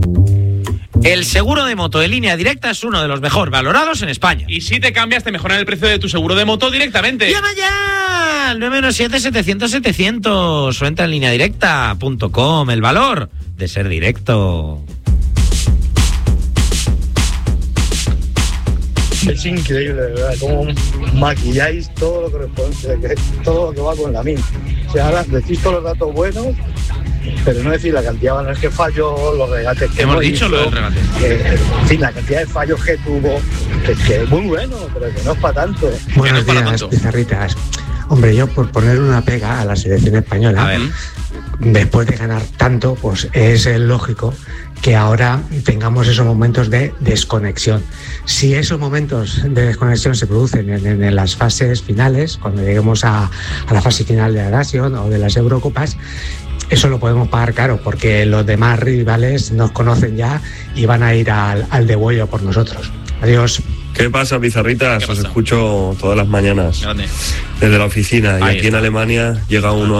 El seguro de moto de Línea Directa es uno de los mejor valorados en España. Y si te cambias, te mejoran el precio de tu seguro de moto directamente. ¡Llama ya! Al 917-700-700 o entra en lineadirecta.com. El valor de ser directo. Es increíble, de verdad, cómo maquilláis todo lo correspondiente, todo lo que va con la MIN. O sea, decís todos los datos buenos, pero no decir la cantidad de balones que falló, los regates que hemos dicho, lo del regate. En fin, la cantidad de fallos que tuvo, que es muy bueno, pero que no es para tanto. Buenos días, pizarritas. Hombre, yo por poner una pega a la selección española, a ver, después de ganar tanto, pues es lógico que ahora tengamos esos momentos de desconexión. Si esos momentos de desconexión se producen en las fases finales, cuando lleguemos a la fase final de la Nation o de las Eurocopas, eso lo podemos pagar caro, porque los demás rivales nos conocen ya y van a ir al degüello por nosotros. Adiós. ¿Qué pasa, pizarritas? Os escucho todas las mañanas desde la oficina. Y aquí en Alemania llega uno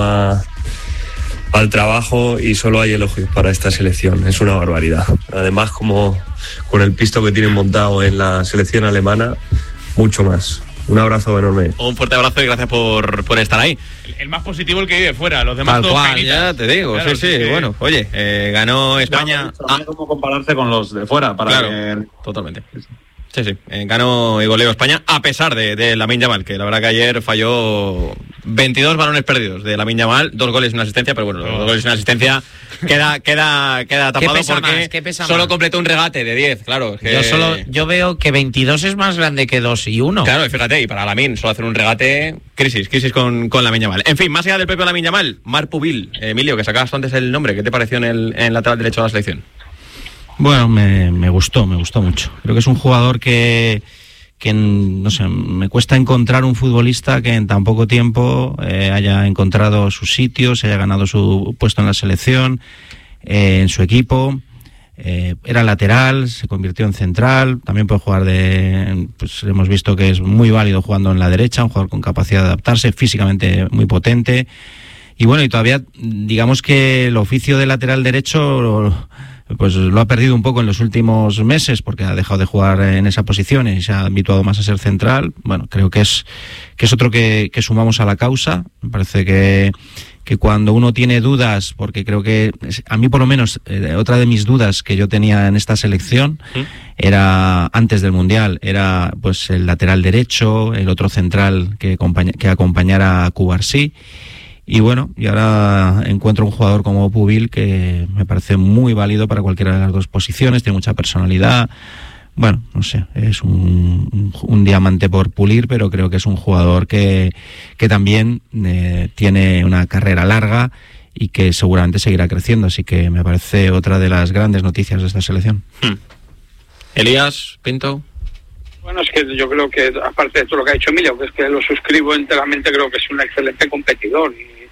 al trabajo y solo hay elogios para esta selección. Es una barbaridad. Además, como con el pisto que tienen montado en la selección alemana, mucho más. Un abrazo enorme. Un fuerte abrazo y gracias por estar ahí. El más positivo el que vive fuera, los demás todos ya te digo, claro, sí. Bueno, oye, ganó España. No cómo compararse con los de fuera para que... Totalmente. Sí. Ganó y goleó España a pesar de Lamine Yamal, que la verdad que ayer falló 22 balones perdidos de Lamine Yamal, 2 goles y una asistencia, pero bueno, los 2 goles y una asistencia queda tapado porque solo completó un regate de 10, claro. Yo veo que 22 es más grande que 2 y 1. Claro, y fíjate, y para Lamine solo hacer un regate, crisis con Lamine Yamal. En fin, más allá del propio Lamine Yamal, Marc Pubil, Emilio, que sacabas antes el nombre, ¿qué te pareció en el lateral derecho de la selección? Bueno, me gustó mucho. Creo que es un jugador que no sé, me cuesta encontrar un futbolista que en tan poco tiempo haya encontrado su sitio, se haya ganado su puesto en la selección, en su equipo. Era lateral, se convirtió en central, también puede jugar pues hemos visto que es muy válido jugando en la derecha, un jugador con capacidad de adaptarse, físicamente muy potente. Y bueno, y todavía digamos que el oficio de lateral derecho pues lo ha perdido un poco en los últimos meses porque ha dejado de jugar en esa posición y se ha habituado más a ser central. Bueno, creo que es otro que sumamos a la causa. Me parece que cuando uno tiene dudas, porque creo que a mí por lo menos otra de mis dudas que yo tenía en esta selección era antes del Mundial, era pues el lateral derecho, el otro central que acompañara a Cubarsí. Y bueno, y ahora encuentro un jugador como Pubil que me parece muy válido para cualquiera de las dos posiciones, tiene mucha personalidad. Bueno, no sé, es un diamante por pulir, pero creo que es un jugador que también tiene una carrera larga y que seguramente seguirá creciendo, así que me parece otra de las grandes noticias de esta selección. Elías, Pinto. Bueno, es que yo creo que, aparte de todo lo que ha dicho Emilio, que es que lo suscribo enteramente, creo que es un excelente competidor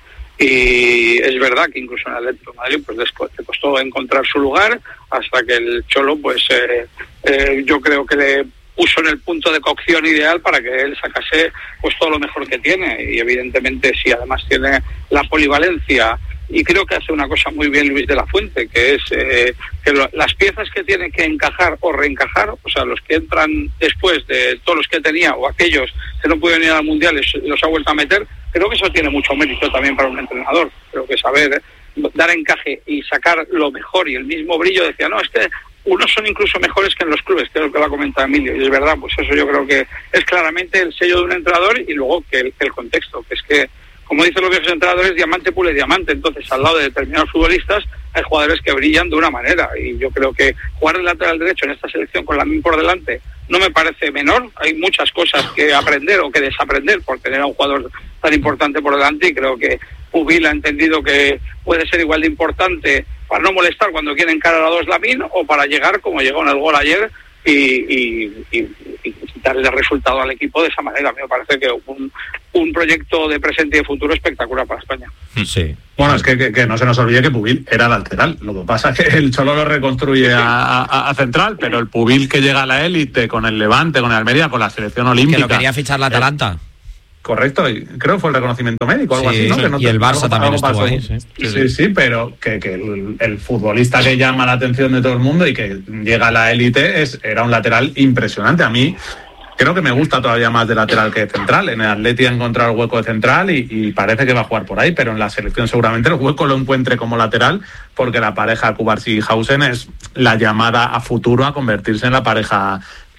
y es verdad que incluso en el Atlético de Madrid pues le costó encontrar su lugar hasta que el Cholo pues yo creo que le puso en el punto de cocción ideal para que él sacase pues todo lo mejor que tiene y evidentemente si además tiene la polivalencia y creo que hace una cosa muy bien Luis de la Fuente, que es que las piezas que tiene que encajar o reencajar, o sea, los que entran después de todos los que tenía o aquellos que no pudieron ir al Mundial los ha vuelto a meter, creo que eso tiene mucho mérito también para un entrenador. Creo que saber dar encaje y sacar lo mejor y el mismo brillo, decía, no, unos son incluso mejores que en los clubes, que es lo que lo ha comentado Emilio, y es verdad, pues eso yo creo que es claramente el sello de un entrenador y luego que el contexto, que es que como dicen los viejos entrenadores, diamante pule diamante. Entonces, al lado de determinados futbolistas, hay jugadores que brillan de una manera. Y yo creo que jugar de lateral derecho en esta selección con Lamine por delante no me parece menor. Hay muchas cosas que aprender o que desaprender por tener a un jugador tan importante por delante. Y creo que Pubil ha entendido que puede ser igual de importante para no molestar cuando quiere encarar a dos Lamine o para llegar, como llegó en el gol ayer, y darle resultado al equipo de esa manera. A mí me parece que un proyecto de presente y de futuro espectacular para España. Sí. Bueno, es que no se nos olvide que Pubil era lateral. Lo que pasa es que el Cholo lo reconstruye a central, pero el Pubil que llega a la élite con el Levante, con el Almería, con la selección olímpica. Que lo quería fichar la Atalanta. correcto, y creo que fue el reconocimiento médico, algo así, ¿no? Que no y el Barça también estuvo ahí. Sí, pero que el futbolista que llama la atención de todo el mundo y que llega a la élite era un lateral impresionante. A mí creo que me gusta todavía más de lateral que de central. En el Atleti ha encontrado el hueco de central y parece que va a jugar por ahí, pero en la selección seguramente el hueco lo encuentre como lateral, porque la pareja Cubarsí-Hausen es la llamada a futuro a convertirse en la pareja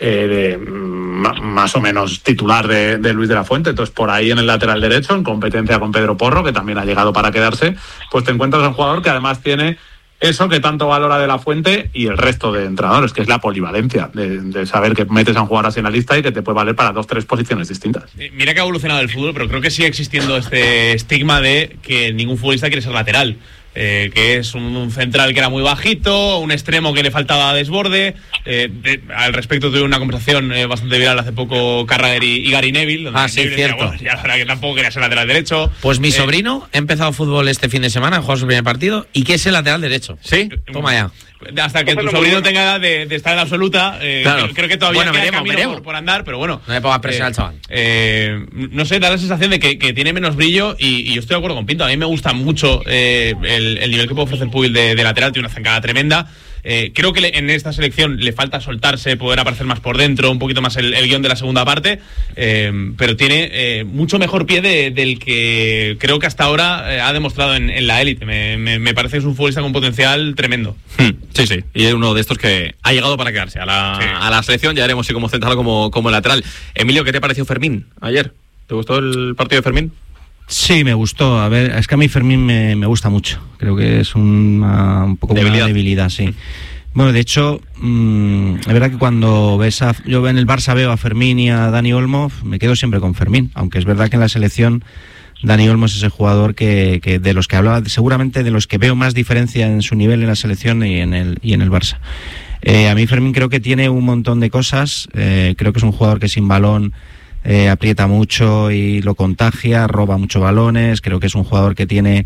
más o menos titular de Luis de la Fuente. Entonces, por ahí en el lateral derecho, en competencia con Pedro Porro, que también ha llegado para quedarse, pues te encuentras a un jugador que además tiene eso que tanto valora de la Fuente y el resto de entrenadores, que es la polivalencia, de saber que metes a un jugador así en la lista y que te puede valer para 2-3 posiciones distintas. Mira que ha evolucionado el fútbol, pero creo que sigue existiendo este estigma de que ningún futbolista quiere ser lateral. Que es un central que era muy bajito, un extremo que le faltaba desborde. Al respecto tuve una conversación bastante viral hace poco Carragher y Gary Neville. Sí, Neville cierto. Decía, bueno, ya la verdad que tampoco quería ser lateral derecho. Pues mi sobrino ha empezado fútbol este fin de semana, ha jugado su primer partido y que es el lateral derecho. Sí, toma ya. Hasta que tu sobrino tenga edad de estar en la absoluta, claro. Creo que todavía queda veremos. camino por andar, pero bueno. No le pongas presión al chaval. No sé, da la sensación de que tiene menos brillo y yo estoy de acuerdo con Pinto. A mí me gusta mucho el nivel que puede ofrecer Pubil de lateral, tiene una zancada tremenda. Creo que en esta selección le falta soltarse, poder aparecer más por dentro, un poquito más el guión de la segunda parte, pero tiene mucho mejor pie del que creo que hasta ahora ha demostrado en la élite. Me parece que es un futbolista con potencial tremendo. Sí, y es uno de estos que ha llegado para quedarse a la selección. Ya veremos si como central o como lateral. Emilio, ¿qué te pareció Fermín ayer? ¿Te gustó el partido de Fermín? Sí, me gustó. A ver, es que a mí Fermín me gusta mucho. Creo que es un poco una debilidad, sí. Bueno, de hecho, es verdad que cuando yo en el Barça veo a Fermín y a Dani Olmo, me quedo siempre con Fermín. Aunque es verdad que en la selección Dani Olmo es ese jugador que de los que hablaba, seguramente de los que veo más diferencia en su nivel en la selección y en el Barça. A mí Fermín creo que tiene un montón de cosas. Creo que es un jugador que sin balón aprieta mucho y lo contagia, roba muchos balones. Creo que es un jugador que tiene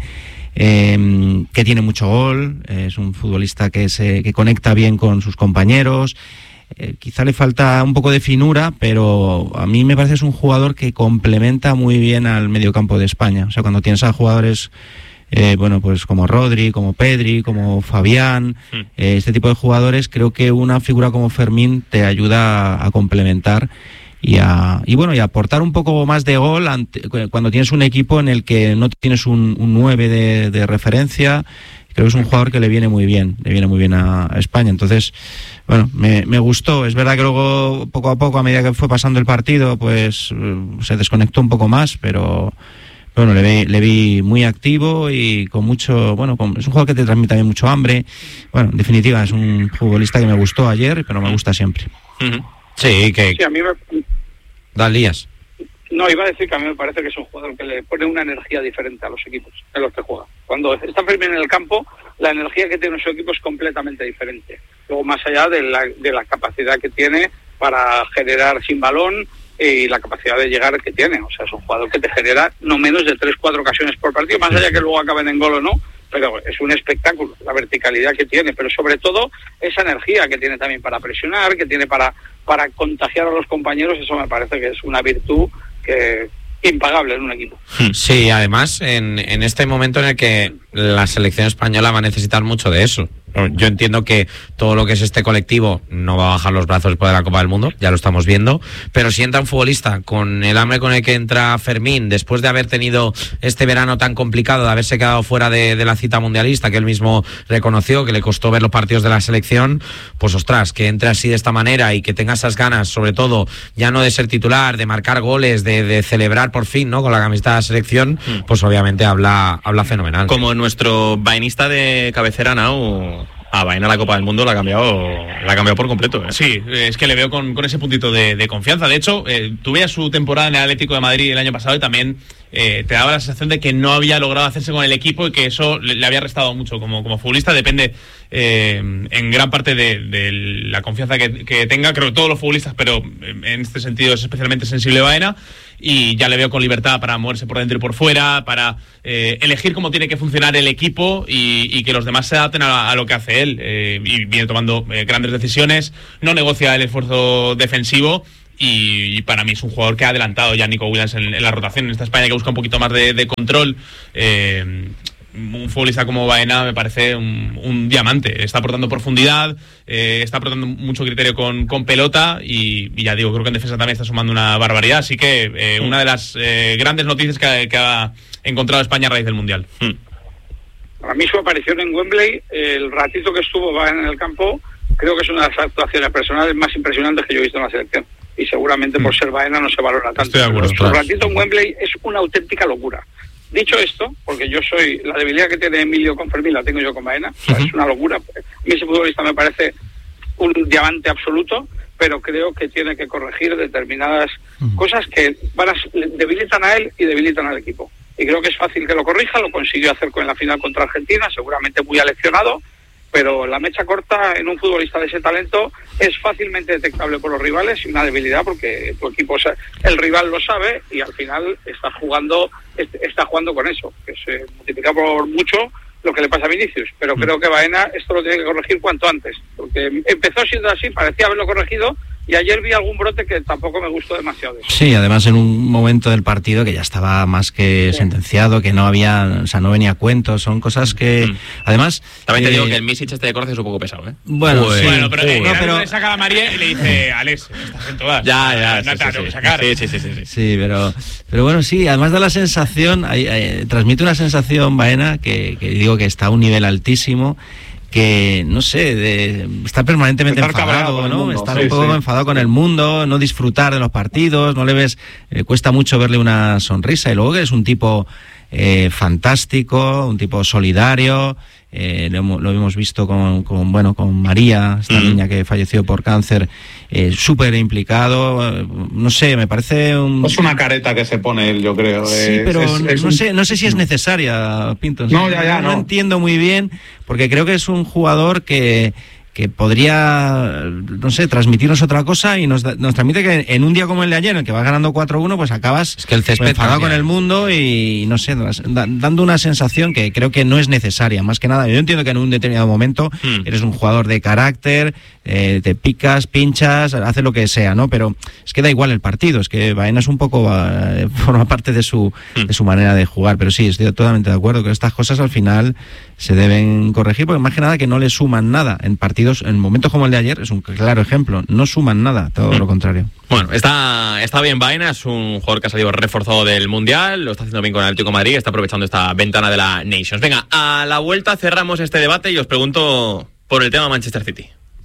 mucho gol, es un futbolista que conecta bien con sus compañeros. Quizá le falta un poco de finura, pero a mí me parece que es un jugador que complementa muy bien al mediocampo de España. O sea, cuando tienes a jugadores pues como Rodri, como Pedri, como Fabián, este tipo de jugadores, creo que una figura como Fermín te ayuda a complementar y aportar un poco más de gol cuando tienes un equipo en el que no tienes un 9 de referencia. Creo que es un jugador que le viene muy bien a España. Entonces, bueno, me gustó. Es verdad que luego, poco a poco, a medida que fue pasando el partido, pues se desconectó un poco más, pero bueno, le vi muy activo y con mucho, es un jugador que te transmite también mucho hambre. Bueno, en definitiva, es un futbolista que me gustó ayer, pero me gusta siempre. Sí, a mí Dalías. No, iba a decir que a mí me parece que es un jugador que le pone una energía diferente a los equipos en los que juega. Cuando está Fermín en el campo, la energía que tiene su equipo es completamente diferente. Luego, más allá de la capacidad que tiene para generar sin balón y la capacidad de llegar que tiene. O sea, es un jugador que te genera no menos de 3-4 ocasiones por partido, más allá que luego acaben en gol o no, pero es un espectáculo, la verticalidad que tiene, pero sobre todo esa energía que tiene también para presionar, que tiene para contagiar a los compañeros. Eso me parece que es una virtud que impagable en un equipo. Sí, además en este momento en el que la selección española va a necesitar mucho de eso. Yo entiendo que todo lo que es este colectivo no va a bajar los brazos después de la Copa del Mundo, ya lo estamos viendo, pero si entra un futbolista con el hambre con el que entra Fermín, después de haber tenido este verano tan complicado, de haberse quedado fuera de la cita mundialista, que él mismo reconoció que le costó ver los partidos de la selección, pues ostras, que entre así de esta manera y que tenga esas ganas, sobre todo, ya no de ser titular, de marcar goles, de celebrar por fin, ¿no?, con la camiseta de la selección, pues obviamente habla fenomenal. Como nuestro vainista de cabecera, Nau, a Baena la Copa del Mundo la ha cambiado por completo. Sí, es que le veo con ese puntito de confianza. De hecho, tuve su temporada en el Atlético de Madrid el año pasado y también te daba la sensación de que no había logrado hacerse con el equipo y que eso le había restado mucho como futbolista. Depende en gran parte de la confianza que tenga. Creo que todos los futbolistas, pero en este sentido es especialmente sensible Baena. Y ya le veo con libertad para moverse por dentro y por fuera, para elegir cómo tiene que funcionar el equipo y que los demás se adapten a lo que hace él. Y viene tomando grandes decisiones, no negocia el esfuerzo defensivo y para mí es un jugador que ha adelantado ya Nico Williams en la rotación. En esta España que busca un poquito más de control, un futbolista como Baena me parece un diamante. Está aportando profundidad, está aportando mucho criterio con pelota y ya digo, creo que en defensa también está sumando una barbaridad. Así que una de las grandes noticias que ha encontrado España a raíz del Mundial. Para mí su aparición en Wembley, el ratito que estuvo Baena en el campo, creo que es una de las actuaciones personales más impresionantes que yo he visto en la selección. Y seguramente por ser Baena no se valora tanto. Estoy de acuerdo. Su ratito en Wembley es una auténtica locura. Dicho esto, porque yo soy, la debilidad que tiene Emilio con Fermín la tengo yo con Baena, o sea, es una locura. A mí ese futbolista me parece un diamante absoluto, pero creo que tiene que corregir determinadas cosas que debilitan a él y debilitan al equipo. Y creo que es fácil que lo corrija, lo consiguió hacer con la final contra Argentina, seguramente muy aleccionado, pero la mecha corta en un futbolista de ese talento es fácilmente detectable por los rivales y una debilidad porque tu equipo, el rival lo sabe y al final está jugando con eso, que se multiplica por mucho lo que le pasa a Vinicius, pero creo que Baena esto lo tiene que corregir cuanto antes, porque empezó siendo así, parecía haberlo corregido y ayer vi algún brote que tampoco me gustó demasiado. Sí, además en un momento del partido que ya estaba más que sentenciado, que no había, o sea, no venía a cuento, son cosas que además... También te digo que el Misic de Corce es un poco pesado, ¿eh? Bueno, pero le saca a María y le dice, Alex, estás en todas. Ya, no te tengo que sacar. Sí, pero bueno, sí, además da la sensación, transmite una sensación, Baena, que digo que está a un nivel altísimo, que no sé, está permanentemente enfadado, ¿no? Estar un poco enfadado con el mundo, no disfrutar de los partidos, no le ves, cuesta mucho verle una sonrisa, y luego que es un tipo fantástico, un tipo solidario. Lo hemos visto con María, esta niña que falleció por cáncer, súper implicado. No sé, me parece es una careta que se pone él, yo creo. Sí, pero no sé si es necesaria, Pinto. No entiendo muy bien, porque creo que es un jugador que podría, no sé, transmitirnos otra cosa y nos transmite que en un día como el de ayer, en el que vas ganando 4-1, pues acabas enfadado con el mundo y, no sé, dando una sensación que creo que no es necesaria, más que nada. Yo entiendo que en un determinado momento eres un jugador de carácter, te picas, pinchas, haces lo que sea, ¿no? Pero es que da igual el partido, es que Baena es un poco, forma parte de su manera de jugar, pero sí, estoy totalmente de acuerdo que estas cosas al final se deben corregir, porque más que nada que no le suman nada en partidos, en momentos como el de ayer, es un claro ejemplo, no suman nada, todo lo contrario. Bueno, está bien Baena, es un jugador que ha salido reforzado del Mundial, lo está haciendo bien con el Atlético de Madrid, está aprovechando esta ventana de la Nations. Venga, a la vuelta cerramos este debate y os pregunto por el tema Manchester City.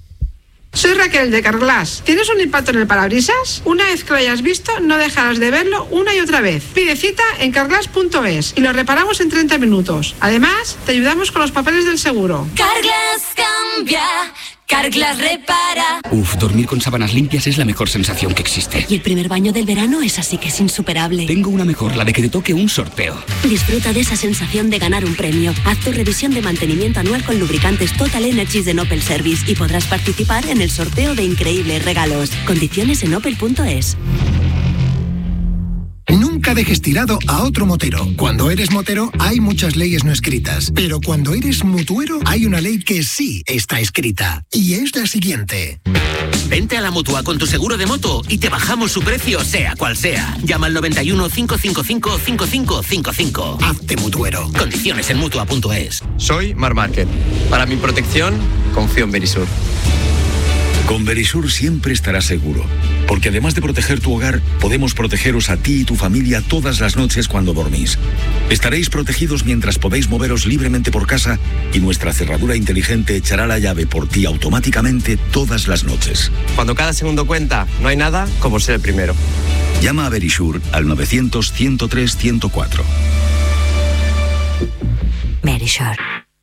Soy Raquel de Carglass. ¿Tienes un impacto en el parabrisas? Una vez que lo hayas visto, no dejarás de verlo una y otra vez. Pide cita en carglass.es y lo reparamos en 30 minutos. Además, te ayudamos con los papeles del seguro. Carglass cambia, Carglass repara. Dormir con sábanas limpias es la mejor sensación que existe. Y el primer baño del verano es así que es insuperable. Tengo una mejor, la de que te toque un sorteo. Disfruta de esa sensación de ganar un premio. Haz tu revisión de mantenimiento anual con lubricantes Total Energies de Opel Service y podrás participar en el sorteo de increíbles regalos. Condiciones en opel.es. Nunca dejes tirado a otro motero. Cuando eres motero hay muchas leyes no escritas, pero cuando eres mutuero hay una ley que sí está escrita, y es la siguiente. Vente a la Mutua con tu seguro de moto y te bajamos su precio sea cual sea. Llama al 91 555 5555. Hazte mutuero. Condiciones en Mutua.es. Soy Mar Márquez. Para mi protección, confío en Verisur. Con Verisur siempre estarás seguro, porque además de proteger tu hogar, podemos protegeros a ti y tu familia todas las noches cuando dormís. Estaréis protegidos mientras podéis moveros libremente por casa y nuestra cerradura inteligente echará la llave por ti automáticamente todas las noches. Cuando cada segundo cuenta, no hay nada como ser el primero. Llama a Verisur al 900-103-104. Verisur.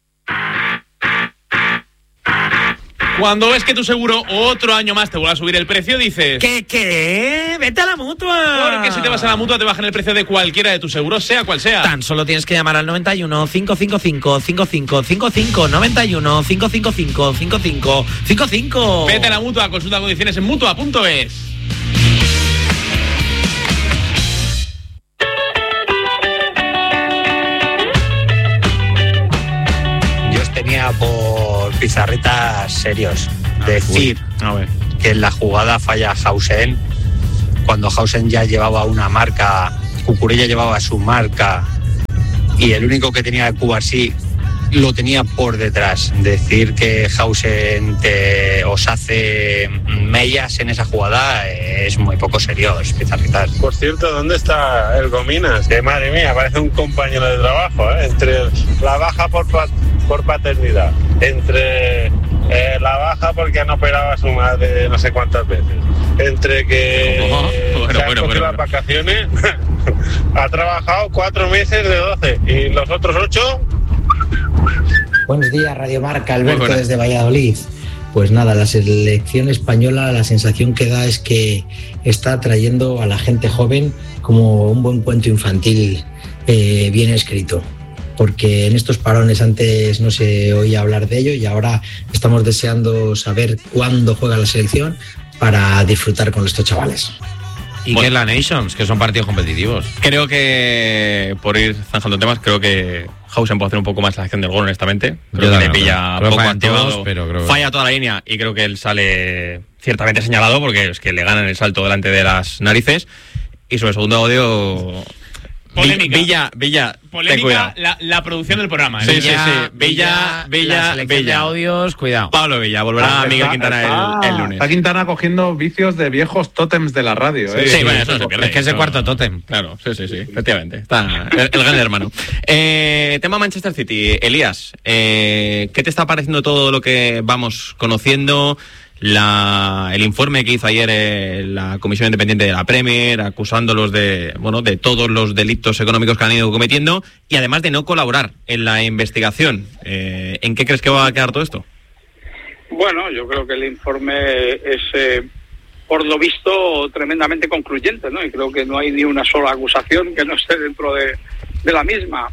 Cuando ves que tu seguro otro año más te vuelve a subir el precio, dices... ¿Qué? ¡Vete a la Mutua! Porque si te vas a la Mutua te bajan el precio de cualquiera de tus seguros, sea cual sea. Tan solo tienes que llamar al 91 555 5555 91 555 5555. Vete a la Mutua, consulta condiciones en Mutua.es. Tenía por pizarritas serios decir que en la jugada falla Hausen cuando Hausen ya llevaba una marca, Cucurella llevaba su marca y el único que tenía Cubarsí lo tenía por detrás. Decir que Hausen os hace mellas en esa jugada es muy poco serio, es pizarritas. Por cierto, ¿dónde está el Gominas? Que madre mía, parece un compañero de trabajo, ¿eh? Entre la baja por paternidad, entre la baja porque han operado a su madre no sé cuántas veces, entre que se han cogido las vacaciones, ha trabajado 4 meses de 12 y los otros 8... Buenos días, Radio Marca, Alberto desde Valladolid. Pues nada, la selección española, la sensación que da es que está trayendo a la gente joven como un buen cuento infantil bien escrito. Porque en estos parones antes no se oía hablar de ello y ahora estamos deseando saber cuándo juega la selección para disfrutar con estos chavales. Y que es la Nations, que son partidos competitivos. Creo que, por ir zanjando temas, creo que Hausen puede hacer un poco más la acción del gol, honestamente. Creo que le pilla poco activado, falla toda la línea y creo que él sale ciertamente señalado porque es que le ganan el salto delante de las narices. Y sobre el segundo audio... Polémica. Villa, polémica la producción del programa. Sí. Villa, de audios, cuidado. Pablo Villa, volverá a Miguel Quintana el lunes. Está Quintana cogiendo vicios de viejos tótems de la radio. Sí, bueno, eso no se pierde. Es que es el cuarto tótem. Claro, sí, efectivamente. Está el gran hermano. Tema Manchester City. Elías, ¿qué te está pareciendo todo lo que vamos conociendo? El informe que hizo ayer la Comisión Independiente de la Premier, acusándolos de todos los delitos económicos que han ido cometiendo y además de no colaborar en la investigación. ¿En qué crees que va a quedar todo esto? Bueno, yo creo que el informe es, por lo visto, tremendamente concluyente, ¿no? Y creo que no hay ni una sola acusación que no esté dentro de la misma.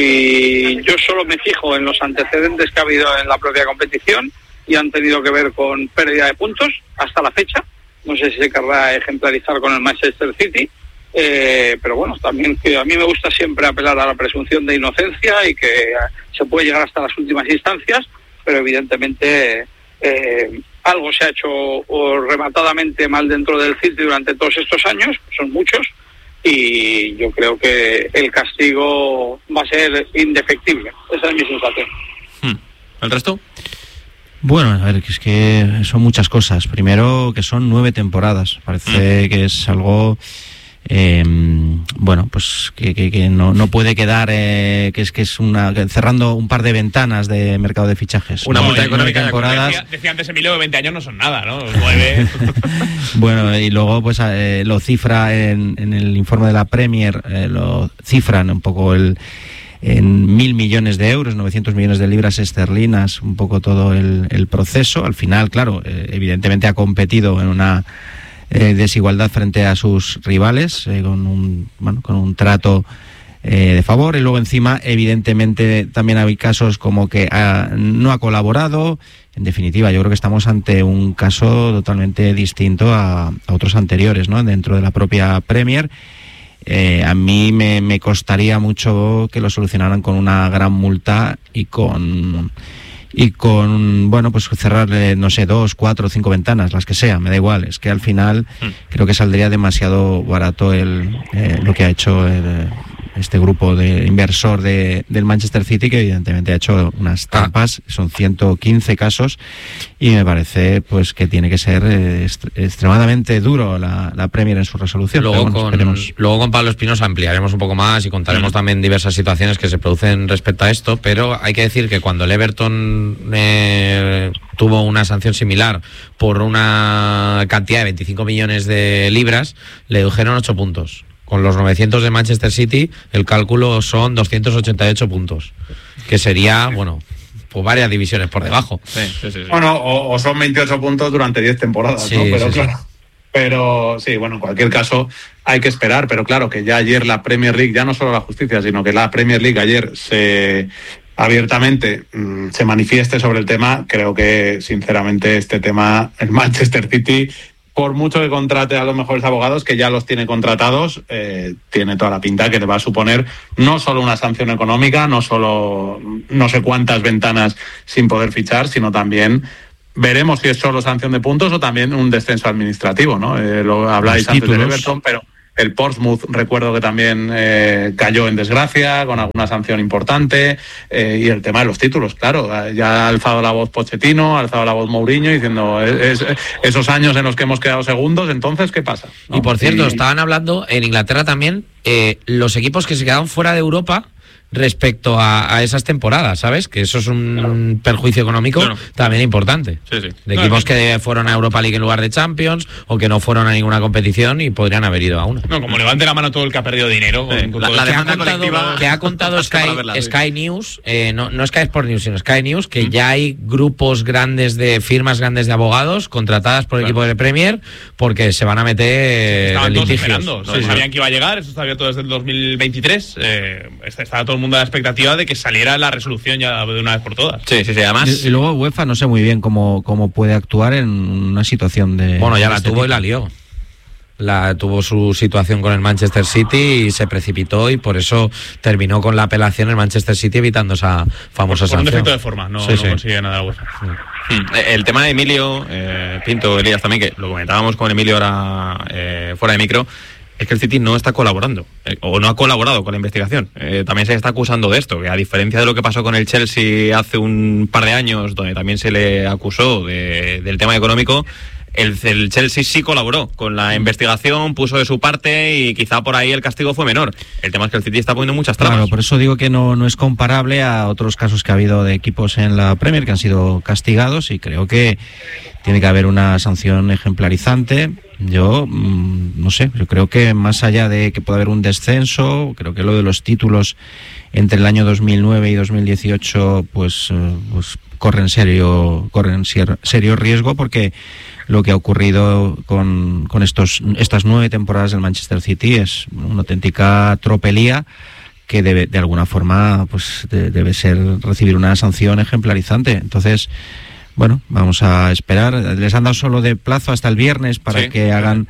Si yo solo me fijo en los antecedentes que ha habido en la propia competición, y han tenido que ver con pérdida de puntos hasta la fecha. No sé si se querrá ejemplarizar con el Manchester City, pero bueno, también que a mí me gusta siempre apelar a la presunción de inocencia y que se puede llegar hasta las últimas instancias, pero evidentemente algo se ha hecho rematadamente mal dentro del City durante todos estos años, son muchos, y yo creo que el castigo va a ser indefectible. Esa es mi sensación. ¿El resto? Bueno, a ver, es que son muchas cosas. Primero, que son 9 temporadas. Parece que es algo, pues que no puede quedar, que es cerrando un par de ventanas de mercado de fichajes. Una multa económica de temporadas. Decía antes Emilio que 20 años no son nada, ¿no? 9. Bueno, y luego pues lo cifra en el informe de la Premier, lo cifran un poco en 1.000 millones de euros, 900 millones de libras esterlinas, un poco todo el proceso. Al final, claro, evidentemente ha competido en una desigualdad frente a sus rivales, con un trato de favor, y luego encima, evidentemente, también hay casos como que no ha colaborado. En definitiva, yo creo que estamos ante un caso totalmente distinto a otros anteriores, ¿no? Dentro de la propia Premier. A mí me costaría mucho que lo solucionaran con una gran multa y con pues cerrarle, no sé, 2, 4, 5 ventanas, las que sean, me da igual. Es que al final creo que saldría demasiado barato lo que ha hecho este grupo de inversor del Manchester City, que evidentemente ha hecho unas trampas. Son 115 casos y me parece pues que tiene que ser extremadamente duro la Premier en su resolución. Luego con Pablo Espinosa ampliaremos un poco más y contaremos también diversas situaciones que se producen respecto a esto, pero hay que decir que cuando el Everton tuvo una sanción similar por una cantidad de 25 millones de libras, le redujeron 8 puntos. Con los 900 de Manchester City, el cálculo son 288 puntos, que sería, pues varias divisiones por debajo. Sí. Bueno, o son 28 puntos durante 10 temporadas, sí, ¿no? Pero sí, claro. Pero sí, en cualquier caso hay que esperar, pero claro que ya ayer la Premier League, ya no solo la justicia, sino que la Premier League ayer abiertamente se manifieste sobre el tema. Creo que sinceramente este tema, el Manchester City, por mucho que contrate a los mejores abogados, que ya los tiene contratados, tiene toda la pinta que le va a suponer no solo una sanción económica, no solo no sé cuántas ventanas sin poder fichar, sino también veremos si es solo sanción de puntos o también un descenso administrativo, ¿no? Lo habláis antes del Everton, pero el Portsmouth recuerdo que también cayó en desgracia con alguna sanción importante, y el tema de los títulos, claro, ya ha alzado la voz Pochettino, ha alzado la voz Mourinho diciendo esos años en los que hemos quedado segundos, entonces ¿qué pasa? ¿No? Y por cierto, estaban hablando en Inglaterra también los equipos que se quedaron fuera de Europa respecto a esas temporadas, ¿sabes? Que eso es un perjuicio económico también importante. Sí, sí. De equipos que fueron a Europa League en lugar de Champions o que no fueron a ninguna competición y podrían haber ido a una. No, como levante la mano todo el que ha perdido dinero. Con la demanda colectiva que ha contado Sky News, no Sky Sport News, sino Sky News, que ya hay grupos grandes de firmas grandes de abogados contratadas por el equipo de Premier porque se van a meter estaban todos litigios. esperando, sabían que iba a llegar, eso está abierto desde el 2023, estaba todo el mundo a la expectativa de que saliera la resolución ya de una vez por todas. Sí, además. Y luego UEFA no sé muy bien cómo puede actuar en una situación de. Bueno, ya la tuvo y la lió. Tuvo su situación con el Manchester City y se precipitó y por eso terminó con la apelación el Manchester City evitando esa famosa sanción. Por un defecto de forma, no consigue nada la UEFA. El tema de Emilio, Pinto, Elías también, que lo comentábamos con Emilio ahora fuera de micro, es que el City no está colaborando, o no ha colaborado con la investigación. También se está acusando de esto, que a diferencia de lo que pasó con el Chelsea hace un par de años, donde también se le acusó del tema económico, el Chelsea sí colaboró con la investigación, puso de su parte y quizá por ahí el castigo fue menor. El tema es que el City está poniendo muchas trabas. Claro, por eso digo que no es comparable a otros casos que ha habido de equipos en la Premier que han sido castigados y creo que tiene que haber una sanción ejemplarizante. Yo no sé, yo creo que más allá de que pueda haber un descenso, creo que lo de los títulos entre el año 2009 y 2018 pues corren serio riesgo, porque lo que ha ocurrido con estas 9 temporadas del Manchester City es una auténtica tropelía que debe, de alguna forma, pues debe recibir una sanción ejemplarizante. Entonces, bueno, vamos a esperar. Les han dado solo de plazo hasta el viernes para que hagan,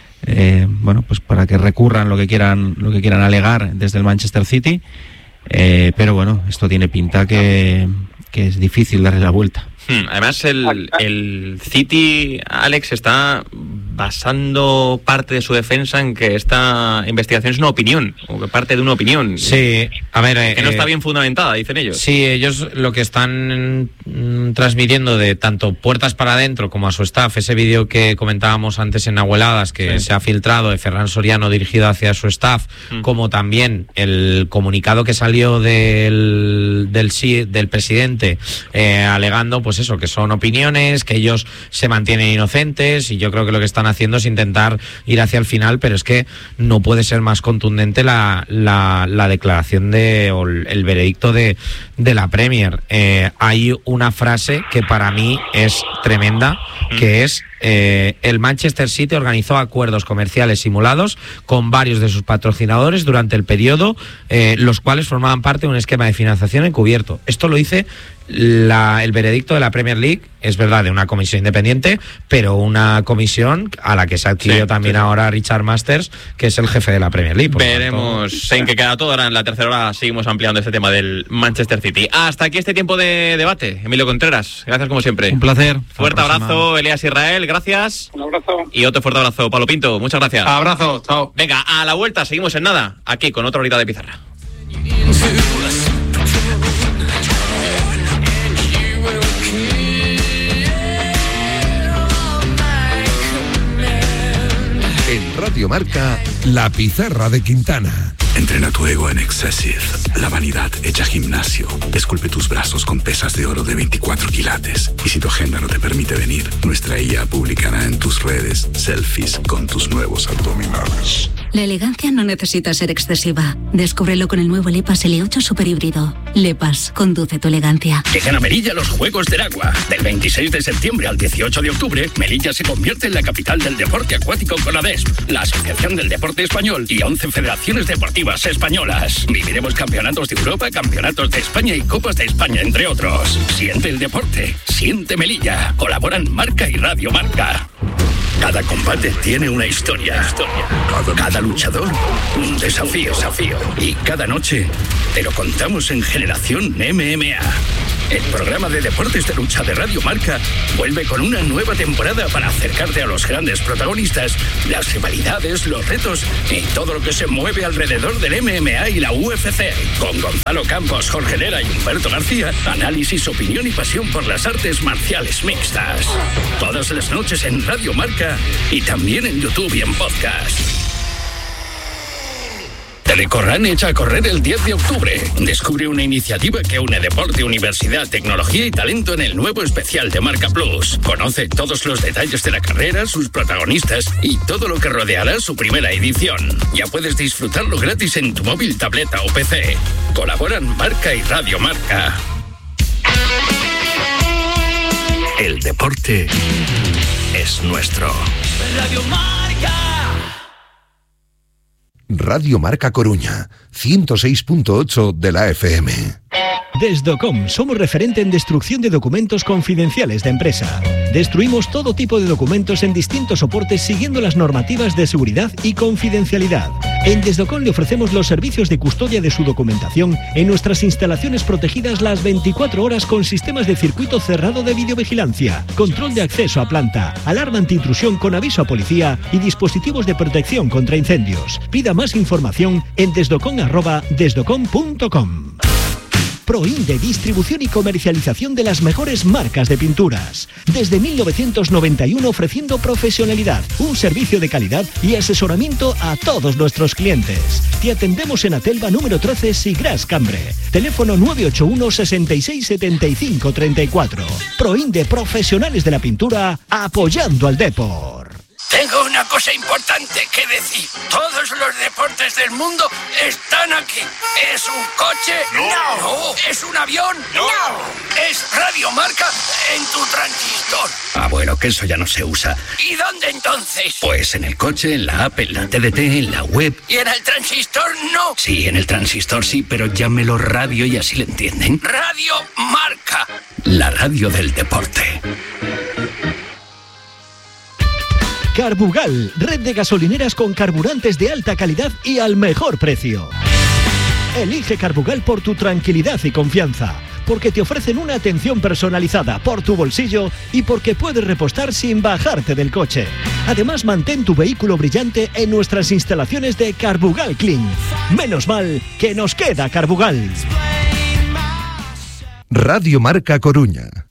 pues para que recurran lo que quieran alegar desde el Manchester City. Pero bueno, esto tiene pinta que es difícil darle la vuelta. Además, el City, Alex, está basando parte de su defensa en que esta investigación es una opinión, o que parte de una opinión. Sí, a ver... que no está bien fundamentada, dicen ellos. Sí, ellos lo que están transmitiendo de tanto puertas para adentro como a su staff, ese vídeo que comentábamos antes en Abueladas, que se ha filtrado de Ferran Soriano dirigido hacia su staff, como también el comunicado que salió del presidente alegando, pues eso, que son opiniones, que ellos se mantienen inocentes, y yo creo que lo que están haciendo es intentar ir hacia el final, pero es que no puede ser más contundente la declaración o el veredicto de la Premier. Hay una frase que para mí es tremenda, que es el Manchester City organizó acuerdos comerciales simulados con varios de sus patrocinadores durante el periodo, los cuales formaban parte de un esquema de financiación encubierto. Esto lo dice el veredicto de la Premier League, es verdad, de una comisión independiente, pero una comisión a la que se ha adquirido también ahora Richard Masters, que es el jefe de la Premier League. Veremos en qué queda todo. Ahora en la tercera hora seguimos ampliando este tema del Manchester City. Hasta aquí este tiempo de debate. Emilio Contreras, gracias como siempre. Un placer. Fuerte abrazo, Elías Israel, gracias. Un abrazo. Y otro fuerte abrazo, Pablo Pinto, muchas gracias. Abrazo, chao. Venga, a la vuelta seguimos en nada, aquí con otra horita de pizarra. En Radio Marca, la pizarra de Quintana. Entrena tu ego en Excessive, la vanidad hecha gimnasio. Esculpe tus brazos con pesas de oro de 24 quilates. Y si tu agenda no te permite venir, nuestra IA publicará en tus redes selfies con tus nuevos abdominales. La elegancia no necesita ser excesiva. Descúbrelo con el nuevo Lepas L8 Super Híbrido. Lepas, conduce tu elegancia. Llegan a Melilla los Juegos del Agua. Del 26 de septiembre al 18 de octubre, Melilla se convierte en la capital del deporte acuático con ADESP, la Asociación del Deporte Español, y 11 federaciones deportivas españolas. Viviremos campeonatos de Europa, campeonatos de España y Copas de España, entre otros. Siente el deporte, siente Melilla. Colaboran Marca y Radio Marca. Cada combate tiene una historia. Cada luchador, un desafío. Y cada noche te lo contamos en Generación MMA. El programa de deportes de lucha de Radio Marca vuelve con una nueva temporada para acercarte a los grandes protagonistas, las rivalidades, los retos y todo lo que se mueve alrededor del MMA y la UFC. Con Gonzalo Campos, Jorge Lera y Humberto García, análisis, opinión y pasión por las artes marciales mixtas. Todas las noches en Radio Marca y también en YouTube y en podcast. Telecorran echa a correr el 10 de octubre. Descubre una iniciativa que une deporte, universidad, tecnología y talento en el nuevo especial de Marca Plus. Conoce todos los detalles de la carrera, sus protagonistas y todo lo que rodeará su primera edición. Ya puedes disfrutarlo gratis en tu móvil, tableta o PC. Colaboran Marca y Radio Marca. El deporte es nuestro. Radio Marca. Radio Marca Coruña, 106.8 de la FM. Desdocom, somos referente en destrucción de documentos confidenciales de empresa. Destruimos todo tipo de documentos en distintos soportes siguiendo las normativas de seguridad y confidencialidad. En Desdocom le ofrecemos los servicios de custodia de su documentación en nuestras instalaciones protegidas las 24 horas con sistemas de circuito cerrado de videovigilancia, control de acceso a planta, alarma antintrusión con aviso a policía y dispositivos de protección contra incendios. Pida más información en desdocom@desdocom.com. Proinde, distribución y comercialización de las mejores marcas de pinturas. Desde 1991 ofreciendo profesionalidad, un servicio de calidad y asesoramiento a todos nuestros clientes. Te atendemos en Atelva número 13, Sigras Cambre. Teléfono 981 66 75 34. Proinde, profesionales de la pintura, apoyando al deporte. Tengo una cosa importante que decir. Todos los deportes del mundo están aquí. ¿Es un coche? No. ¿Es un avión? No. ¿Es Radio Marca en tu transistor? Ah, bueno, que eso ya no se usa. ¿Y dónde entonces? Pues en el coche, en la app, en la TDT, en la web. ¿Y en el transistor no? Sí, en el transistor sí, pero llámelo radio y así le entienden. Radio Marca. La radio del deporte. Carbugal, red de gasolineras con carburantes de alta calidad y al mejor precio. Elige Carbugal por tu tranquilidad y confianza, porque te ofrecen una atención personalizada por tu bolsillo y porque puedes repostar sin bajarte del coche. Además, mantén tu vehículo brillante en nuestras instalaciones de Carbugal Clean. Menos mal que nos queda Carbugal. Radio Marca Coruña.